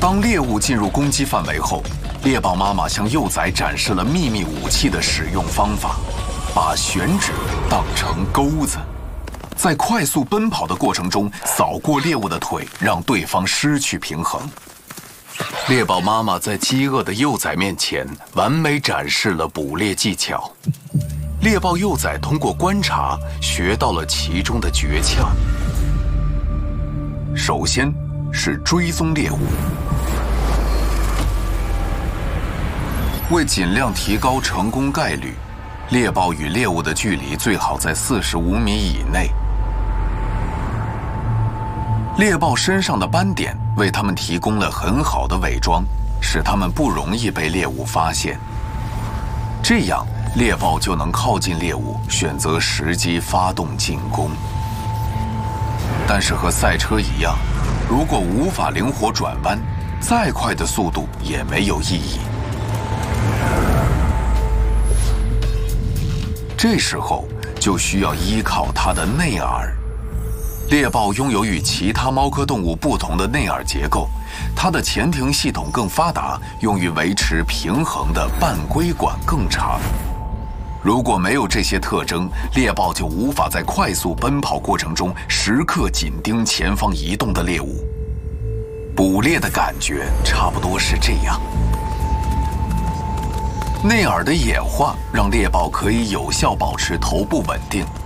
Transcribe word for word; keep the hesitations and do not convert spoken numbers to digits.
当猎物进入攻击范围后，猎豹妈妈向幼崽展示了秘密武器的使用方法，把选址当成钩子，在快速奔跑的过程中扫过猎物的腿，让对方失去平衡。猎豹妈妈在饥饿的幼崽面前完美展示了捕猎技巧。猎豹幼崽通过观察学到了其中的诀窍。首先是追踪猎物。为尽量提高成功概率，猎豹与猎物的距离最好在四十五米以内。猎豹身上的斑点为它们提供了很好的伪装，使它们不容易被猎物发现。这样，猎豹就能靠近猎物，选择时机发动进攻。但是和赛车一样，如果无法灵活转弯，再快的速度也没有意义。这时候就需要依靠它的内耳。猎豹拥有与其他猫科动物不同的内耳结构，它的前庭系统更发达，用于维持平衡的半规管更长。如果没有这些特征，猎豹就无法在快速奔跑过程中时刻紧盯前方移动的猎物。捕猎的感觉差不多是这样。内耳的演化让猎豹可以有效保持头部稳定，